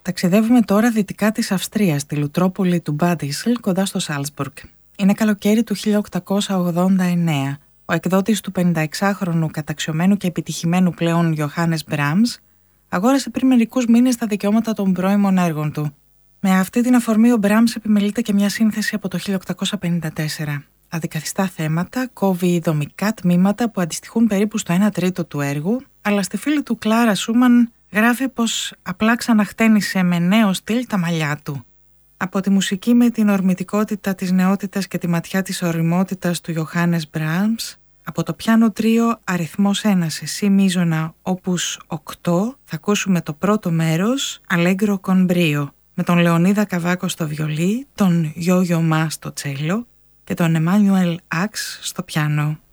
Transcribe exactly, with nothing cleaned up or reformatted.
Ταξιδεύουμε τώρα δυτικά της Αυστρίας, στη Λουτρόπολη του Μπάντισλ, κοντά στο Σάλτσμπουργκ. Είναι καλοκαίρι του χίλια οκτακόσια ογδόντα εννέα. Ο εκδότης του πενηνταεξάχρονου καταξιωμένου και επιτυχημένου πλέον Γιωχάνες Μπράμς αγόρασε πριν μερικούς μήνες τα δικαιώματα των πρώιμων έργων του. Με αυτή την αφορμή, ο Μπράμς επιμελείται και μια σύνθεση από το χίλια οκτακόσια πενήντα τέσσερα. Αδικαθιστά θέματα, κόβει δομικά τμήματα που αντιστοιχούν περίπου στο ένα τρίτο του έργου, αλλά στη φίλη του Κλάρα Σούμαν γράφει πως απλά ξαναχτένισε με νέο στυλ τα μαλλιά του. Από τη μουσική με την ορμητικότητα της νεότητας και τη ματιά της ωριμότητας του Γιωχάνες Μπράμς, από το πιάνο τρίο αριθμός ένα σε σι μείζωνα όπους οκτώ, θα ακούσουμε το πρώτο μέρος, Allegro con brio, με τον Λεωνίδα Καβάκο στο βιολί, τον Γιώγιο Μα στο τσέλο και τον Εμμάνιουελ Άξ στο πιάνο.